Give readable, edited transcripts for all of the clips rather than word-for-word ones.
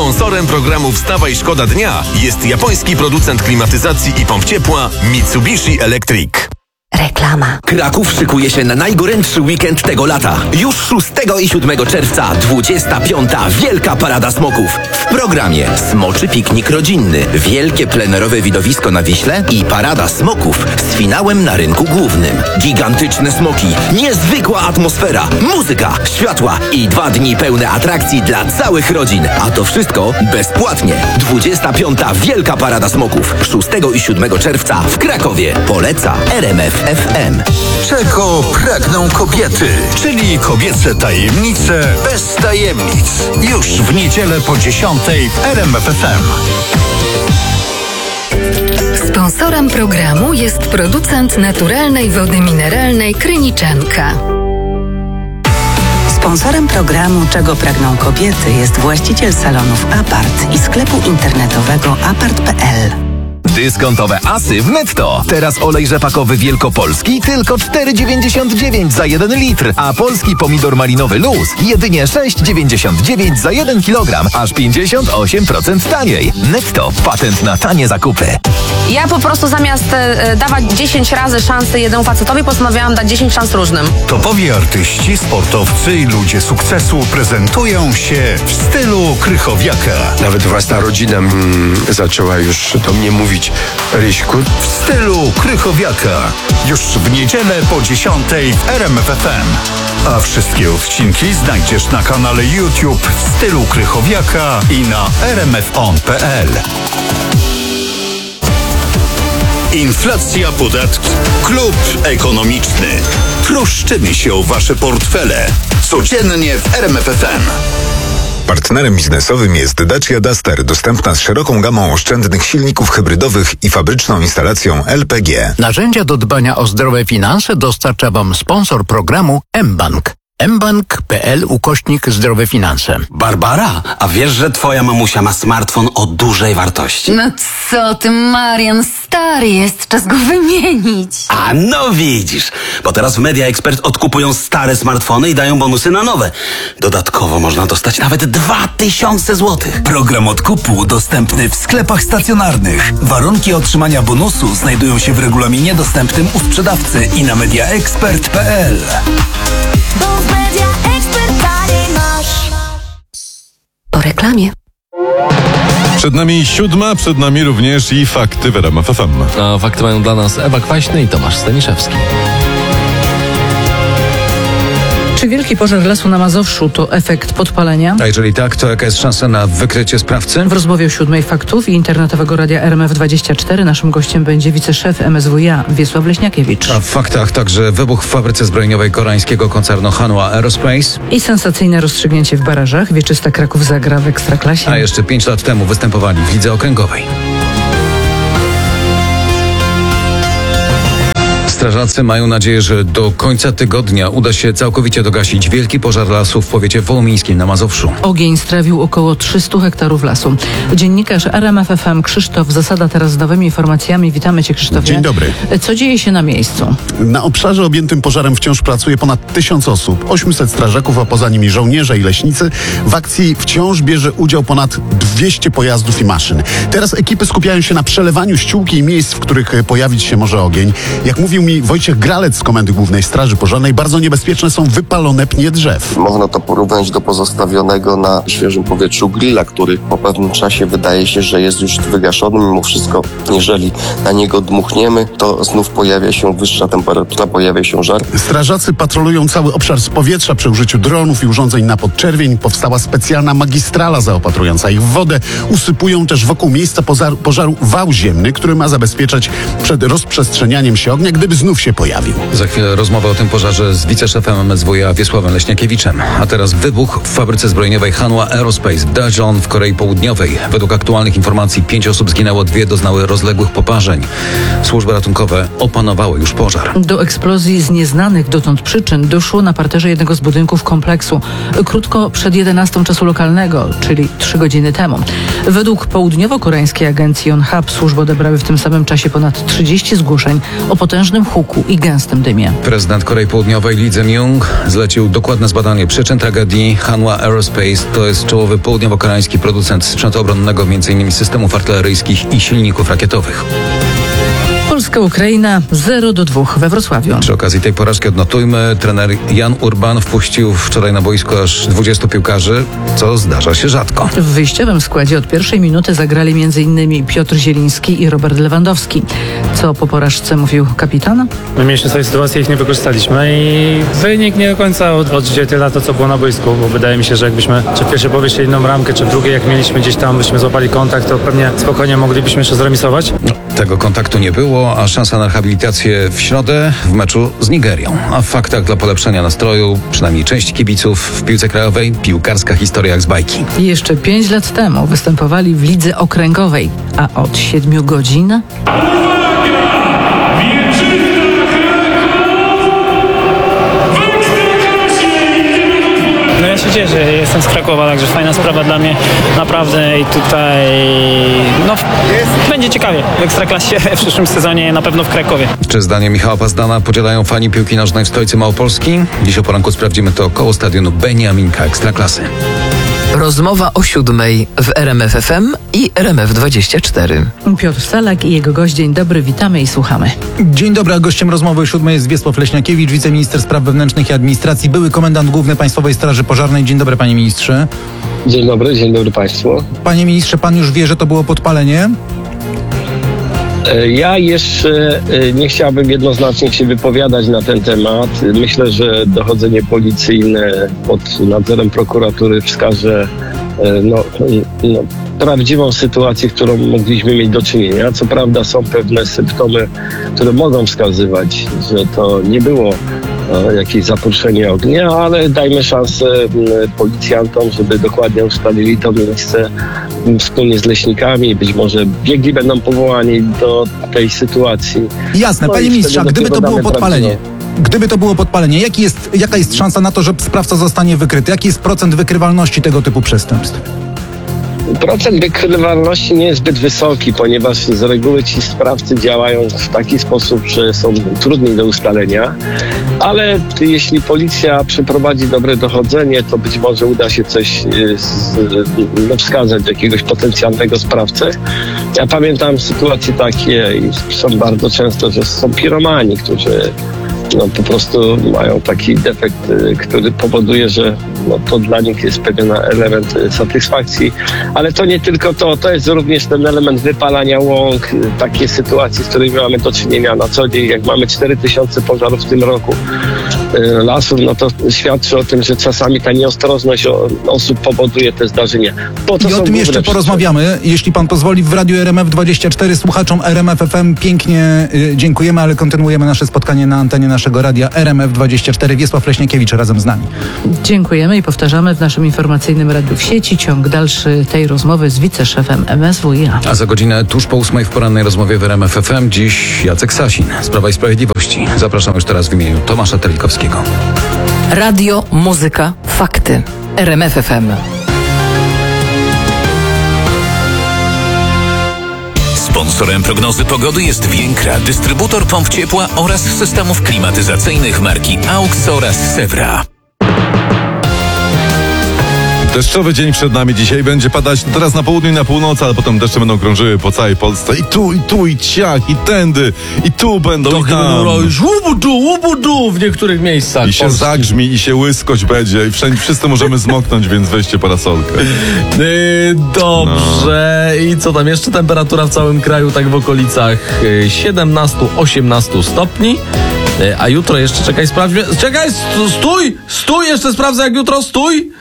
Sponsorem programu Wstawaj Szkoda Dnia jest japoński producent klimatyzacji i pomp ciepła Mitsubishi Electric. Reklama. Kraków szykuje się na najgorętszy weekend tego lata. Już 6 i 7 czerwca 25. Wielka Parada Smoków. W programie smoczy piknik rodzinny, wielkie plenerowe widowisko na Wiśle i Parada Smoków z finałem na rynku głównym. Gigantyczne smoki, niezwykła atmosfera, muzyka, światła i 2 dni pełne atrakcji dla całych rodzin. A to wszystko bezpłatnie. 25. Wielka Parada Smoków 6 i 7 czerwca w Krakowie. Poleca RMF FM. Czego pragną kobiety? Czyli kobiece tajemnice bez tajemnic. Już w niedzielę po 10 w RMF FM. Sponsorem programu jest producent naturalnej wody mineralnej Kryniczanka. Sponsorem programu Czego pragną kobiety jest właściciel salonów Apart i sklepu internetowego apart.pl. Dyskontowe asy w Netto. Teraz olej rzepakowy wielkopolski tylko 4,99 za 1 litr, a polski pomidor malinowy Luz jedynie 6,99 za 1 kilogram, aż 58% taniej. Netto. Patent na tanie zakupy. Ja po prostu zamiast dawać 10 razy szansę jednemu facetowi, postanowiłam dać 10 szans różnym. Topowi artyści, sportowcy i ludzie sukcesu prezentują się w stylu Krychowiaka. Nawet własna rodzina zaczęła już do mnie mówić: Ryśku. W stylu Krychowiaka. Już w niedzielę po 10 w RMF FM. A wszystkie odcinki znajdziesz na kanale YouTube w stylu Krychowiaka i na rmfon.pl. Inflacja, podatki. Klub ekonomiczny. Troszczymy się o wasze portfele. Codziennie w RMF FM. Partnerem biznesowym jest Dacia Duster, dostępna z szeroką gamą oszczędnych silników hybrydowych i fabryczną instalacją LPG. Narzędzia do dbania o zdrowe finanse dostarcza Wam sponsor programu mBank. mBank.pl/zdrowe finanse. Barbara, a wiesz, że twoja mamusia ma smartfon o dużej wartości? No co ty, Marian, stary jest, czas go wymienić. A no widzisz, bo teraz w Media Expert odkupują stare smartfony i dają bonusy na nowe. Dodatkowo można dostać nawet 2000 zł. Program odkupu dostępny w sklepach stacjonarnych. Warunki otrzymania bonusu znajdują się w regulaminie dostępnym u sprzedawcy i na mediaexpert.pl. Po reklamie. Przed nami 7, przed nami również i fakty w RMF FM. A fakty mają dla nas Ewa Kwaśny i Tomasz Staniszewski. Czy wielki pożar lasu na Mazowszu to efekt podpalenia? A jeżeli tak, to jaka jest szansa na wykrycie sprawcy? W rozmowie o 7 Faktów i internetowego radia RMF24 naszym gościem będzie wiceszef MSWiA Wiesław Leśniakiewicz. A w faktach także wybuch w fabryce zbrojeniowej koreańskiego koncernu Hanwha Aerospace. I sensacyjne rozstrzygnięcie w barażach. Wieczysta Kraków zagra w Ekstraklasie. A jeszcze 5 lat temu występowali w lidze okręgowej. Strażacy mają nadzieję, że do końca tygodnia uda się całkowicie dogasić wielki pożar lasu w powiecie wołomińskim na Mazowszu. Ogień strawił około 300 hektarów lasu. Dziennikarz RMF FM Krzysztof Zasada teraz z nowymi informacjami. Witamy Cię, Krzysztofie. Dzień dobry. Co dzieje się na miejscu? Na obszarze objętym pożarem wciąż pracuje ponad 1000 osób, 800 strażaków, a poza nimi żołnierze i leśnicy. W akcji wciąż bierze udział ponad 200 pojazdów i maszyn. Teraz ekipy skupiają się na przelewaniu ściółki i miejsc, w których pojawić się może ogień. Jak mówił mi Wojciech Gralec z Komendy Głównej Straży Pożarnej, bardzo niebezpieczne są wypalone pnie drzew. Można to porównać do pozostawionego na świeżym powietrzu grilla, który po pewnym czasie wydaje się, że jest już wygaszony. Mimo wszystko, jeżeli na niego dmuchniemy, to znów pojawia się wyższa temperatura, pojawia się żar. Strażacy patrolują cały obszar z powietrza przy użyciu dronów i urządzeń na podczerwień. Powstała specjalna magistrala zaopatrująca ich w wodę. Usypują też wokół miejsca pożaru wał ziemny, który ma zabezpieczać przed rozprzestrzenianiem się ognia, gdyby znów się pojawił. Za chwilę rozmowa o tym pożarze z wiceszefem MSWiA Wiesławem Leśniakiewiczem. A teraz wybuch w fabryce zbrojeniowej Hanwha Aerospace w Daejeon w Korei Południowej. Według aktualnych informacji 5 osób zginęło, 2 doznały rozległych poparzeń. Służby ratunkowe opanowały już pożar. Do eksplozji z nieznanych dotąd przyczyn doszło na parterze jednego z budynków kompleksu. Krótko przed 11 czasu lokalnego, czyli 3 godziny temu. Według południowo-koreańskiej agencji Yonhap służby odebrały w tym samym czasie ponad 30 zgłoszeń o potężnym huku i gęstym dymie. Prezydent Korei Południowej Lee Jae-myung zlecił dokładne zbadanie przyczyn tragedii. Hanwha Aerospace to jest czołowy południowo-koreański producent sprzętu obronnego, m.in. systemów artyleryjskich i silników rakietowych. Polska-Ukraina 0-2 we Wrocławiu. Przy okazji tej porażki odnotujmy, trener Jan Urban wpuścił wczoraj na boisko aż 20 piłkarzy, co zdarza się rzadko. W wyjściowym składzie od pierwszej minuty zagrali m.in. Piotr Zieliński i Robert Lewandowski. Co po porażce mówił kapitan? My mieliśmy swoje sytuacje, ich nie wykorzystaliśmy i wynik nie do końca odzwierciedla to, co było na boisku, bo wydaje mi się, że jakbyśmy czy w pierwszej połowie jeszcze inną ramkę, czy w drugiej, jak mieliśmy gdzieś tam, byśmy złapali kontakt, to pewnie spokojnie moglibyśmy jeszcze zremisować. Tego kontaktu nie było, a szansa na rehabilitację w środę w meczu z Nigerią. A w faktach dla polepszenia nastroju, przynajmniej części kibiców w piłce krajowej, piłkarska historia jak z bajki. Jeszcze 5 lat temu występowali w lidze okręgowej, a od 7 godzin... No ja się cieszę, jestem z Krakowa, także fajna sprawa dla mnie, naprawdę i tutaj będzie ciekawie w Ekstraklasie w przyszłym sezonie, na pewno w Krakowie. Czy zdaniem Michała Pazdana podzielają fani piłki nożnej w stolicy Małopolski? Dziś o poranku sprawdzimy to koło stadionu Beniaminka Ekstraklasy. Rozmowa o 7:00 w RMF FM i RMF24. Piotr Salak i jego gość. Dzień dobry, witamy i słuchamy. Dzień dobry, a gościem rozmowy o 7:00 jest Wiesław Leśniakiewicz, wiceminister spraw wewnętrznych i administracji, były komendant główny Państwowej Straży Pożarnej. Dzień dobry, panie ministrze. Dzień dobry państwu. Panie ministrze, pan już wie, że to było podpalenie? Ja jeszcze nie chciałbym jednoznacznie się wypowiadać na ten temat. Myślę, że dochodzenie policyjne pod nadzorem prokuratury wskaże prawdziwą sytuację, którą mogliśmy mieć do czynienia. Co prawda są pewne symptomy, które mogą wskazywać, że to nie było jakieś zaproszenie ognia, ale dajmy szansę policjantom, żeby dokładnie ustalili to miejsce wspólnie z leśnikami. Być może biegli będą powołani do tej sytuacji. Jasne, panie ministrze, a gdyby to było podpalenie? Gdyby to było podpalenie, jaka jest szansa na to, że sprawca zostanie wykryty? Jaki jest procent wykrywalności tego typu przestępstw? Procent wykrywalności nie jest zbyt wysoki, ponieważ z reguły ci sprawcy działają w taki sposób, że są trudni do ustalenia, ale jeśli policja przeprowadzi dobre dochodzenie, to być może uda się coś wskazać jakiegoś potencjalnego sprawcę. Ja pamiętam sytuacje takie i są bardzo często, że są piromani, którzy po prostu mają taki defekt, który powoduje, że to dla nich jest pewien element satysfakcji, ale to nie tylko to jest również ten element wypalania łąk, takie sytuacje, z którymi mamy do czynienia na co dzień. Jak mamy 4000 pożarów w tym roku lasów, to świadczy o tym, że czasami ta nieostrożność osób powoduje te zdarzenia. I o tym jeszcze porozmawiamy, jeśli pan pozwoli, w radiu RMF24. Słuchaczom RMF FM pięknie dziękujemy, ale kontynuujemy nasze spotkanie na antenie naszego radia RMF24. Wiesław Leśniakiewicz razem z nami. Dziękujemy i powtarzamy w naszym informacyjnym radiu w sieci ciąg dalszy tej rozmowy z wiceszefem MSWiA. A za godzinę tuż po 8:00 w porannej rozmowie w RMF FM dziś Jacek Sasin z Prawa i Sprawiedliwości. Zapraszam już teraz w imieniu Tomasza Telikowskiego. Radio, muzyka, fakty. RMF FM. Sponsorem prognozy pogody jest Więkra, dystrybutor pomp ciepła oraz systemów klimatyzacyjnych marki AUX oraz Sewra. Deszczowy dzień przed nami dzisiaj, będzie padać teraz na południu i na północy, ale potem deszcze będą krążyły po całej Polsce. I tu, i ciach, i tędy, i tu będą, to i tam. Łubu-du w niektórych miejscach. I się zagrzmi, i się łyskość będzie, i wszyscy możemy zmoknąć, więc weźcie parasolkę. Dobrze. I co tam? Jeszcze temperatura w całym kraju tak w okolicach 17-18 stopni. A jutro jeszcze, sprawdźmy. Stój, jeszcze sprawdzę jak jutro, stój.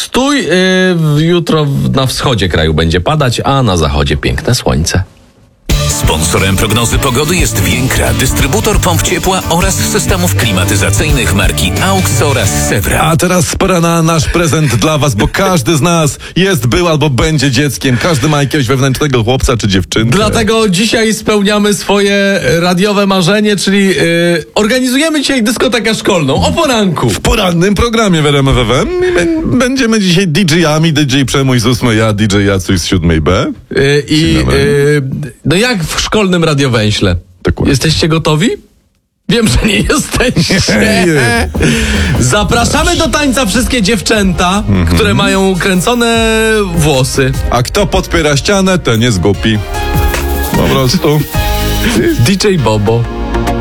Jutro na wschodzie kraju będzie padać, a na zachodzie piękne słońce. Sponsorem prognozy pogody jest Więkra, dystrybutor pomp ciepła oraz systemów klimatyzacyjnych marki AUX oraz Sewra. A teraz pora na nasz prezent dla was, bo każdy z nas był albo będzie dzieckiem. Każdy ma jakiegoś wewnętrznego chłopca czy dziewczynkę. Dlatego dzisiaj spełniamy swoje radiowe marzenie, czyli organizujemy dzisiaj dyskotekę szkolną o poranku. W porannym programie w RMF FM będziemy dzisiaj DJ-ami, DJ Przemuś z 8, ja DJ Jacuś z 7B. No jak w szkolnym radiowęśle. Dokładnie. Jesteście gotowi? Wiem, że nie jesteście. Zapraszamy do tańca wszystkie dziewczęta, które mają kręcone włosy. A kto podpiera ścianę, ten jest głupi. Po prostu. DJ Bobo.